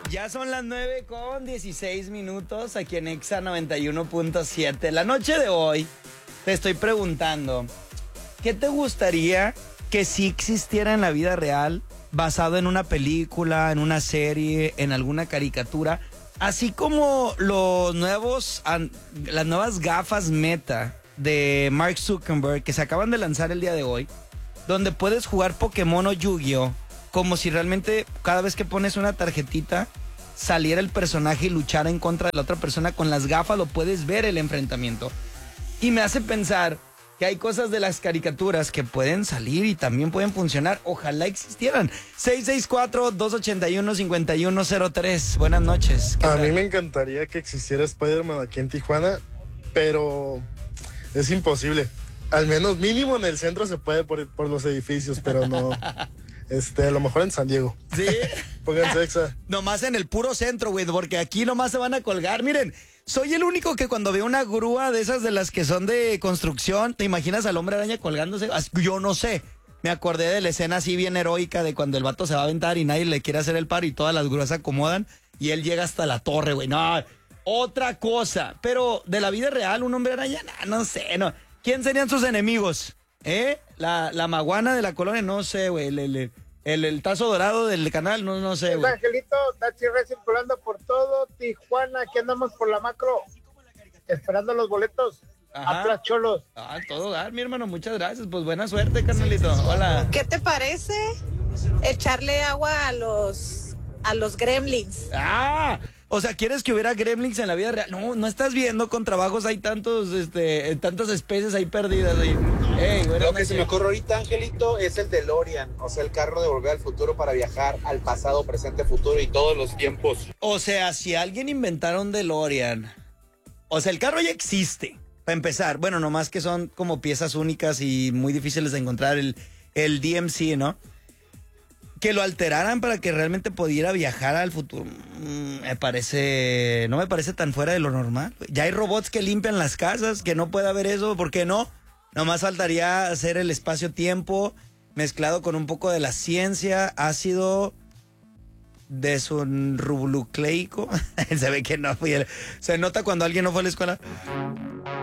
Ya son las 9:16 aquí en Exa 91.7. La noche de hoy te estoy preguntando, ¿qué te gustaría que sí existiera en la vida real, basado en una película, en una serie, en alguna caricatura? Así como las nuevas gafas Meta de Mark Zuckerberg que se acaban de lanzar el día de hoy, donde puedes jugar Pokémon o Yu-Gi-Oh! Como si realmente cada vez que pones una tarjetita saliera el personaje y luchara en contra de la otra persona. Con las gafas lo puedes ver el enfrentamiento. Y me hace pensar que hay cosas de las caricaturas que pueden salir y también pueden funcionar. Ojalá existieran. 664-281-5103. Buenas noches. A mí me encantaría que existiera Spider-Man aquí en Tijuana, pero es imposible. Al menos mínimo en el centro se puede por los edificios, pero no. A lo mejor en San Diego. ¿Sí? Pónganse Exa. Nomás en el puro centro, güey, porque aquí nomás se van a colgar. Miren, soy el único que cuando veo una grúa de esas de las que son de construcción, ¿te imaginas al hombre araña colgándose? Yo no sé. Me acordé de la escena así bien heroica de cuando el vato se va a aventar y nadie le quiere hacer el paro y todas las grúas se acomodan y él llega hasta la torre, güey. No, otra cosa. Pero de la vida real, un hombre araña, no sé, no. ¿Quién serían sus enemigos? La maguana de la colonia, no sé, güey. El tazo dorado del canal, no sé, güey. Angelito, Tachi Red circulando por todo Tijuana, aquí andamos por la macro, esperando los boletos. Ajá. Atlas Cholos. Todo dar, mi hermano, muchas gracias. Pues buena suerte, carnalito. Hola. ¿Qué te parece echarle agua a los gremlins? O sea, ¿quieres que hubiera gremlins en la vida real? No estás viendo, con trabajos hay tantas especies ahí perdidas ahí. Lo que se me ocurre ahorita, Angelito, es el DeLorean, o sea, el carro de Volver al Futuro para viajar al pasado, presente, futuro y todos los tiempos. O sea, si alguien inventara un DeLorean, o sea, el carro ya existe, para empezar. Bueno, nomás que son como piezas únicas y muy difíciles de encontrar, el DMC, ¿no? Que lo alteraran para que realmente pudiera viajar al futuro, no me parece tan fuera de lo normal. Ya hay robots que limpian las casas, que no puede haber eso, ¿por qué no? Nomás faltaría hacer el espacio-tiempo mezclado con un poco de la ciencia, ácido desoxirribonucleico. Se ve que no fui. Se nota cuando alguien no fue a la escuela.